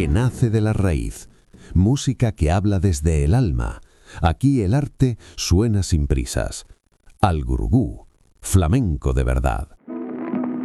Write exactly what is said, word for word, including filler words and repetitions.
que nace de la raíz, música que habla desde el alma. Aquí el arte suena sin prisas. Al Gurugú, flamenco de verdad.